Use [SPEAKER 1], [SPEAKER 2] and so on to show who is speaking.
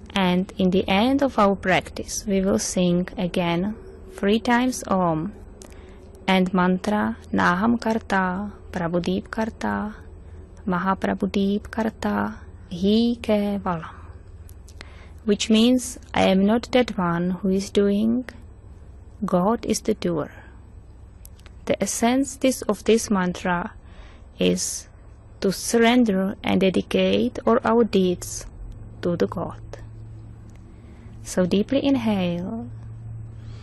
[SPEAKER 1] And in the end of our practice, we will sing again 3 times Om and mantra Naham Karta, Prabhudeep Karta, Mahaprabhudeep Karta, Hi Kevalam, which means I am not that one who is doing, God is the doer. The essence of this mantra is to surrender and dedicate all our deeds to the God. So deeply inhale